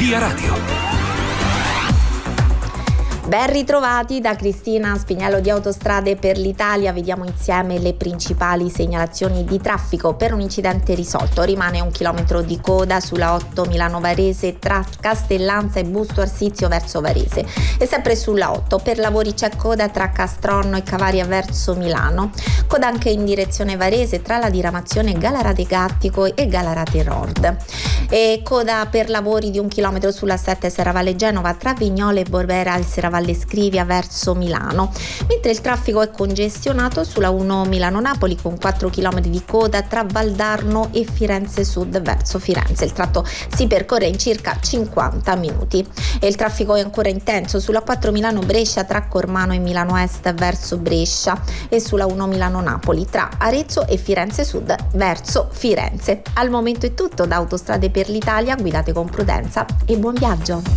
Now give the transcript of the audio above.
Via Radio. Ben ritrovati da Cristina Spiniello di Autostrade per l'Italia. Vediamo insieme le principali segnalazioni di traffico per un incidente risolto. Rimane 1 chilometro di coda sulla 8 Milano-Varese tra Castellanza e Busto Arsizio verso Varese. E sempre sulla 8 per lavori c'è coda tra Castronno e Cavaria verso Milano. Coda anche in direzione Varese tra la diramazione Galarate Gattico e Galarate Nord. E coda per lavori di 1 chilometro sulla 7 Serravalle Genova tra Vignole e Borbera al Serravalle Scrivia verso Milano, mentre il traffico è congestionato sulla 1 Milano-Napoli con 4 km di coda tra Valdarno e Firenze Sud verso Firenze. Il tratto si percorre in circa 50 minuti. E il traffico è ancora intenso sulla 4 Milano-Brescia tra Cormano e Milano Est verso Brescia e sulla 1 Milano-Napoli tra Arezzo e Firenze Sud verso Firenze. Al momento è tutto da Autostrade per l'Italia, guidate con prudenza e buon viaggio.